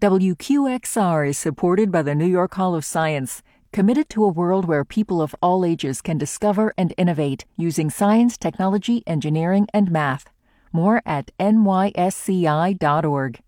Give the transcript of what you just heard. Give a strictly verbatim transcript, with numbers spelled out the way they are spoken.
W Q X R is supported by the New York Hall of Science, committed to a world where people of all ages can discover and innovate using science, technology, engineering, and math. More at N Y S C I dot org.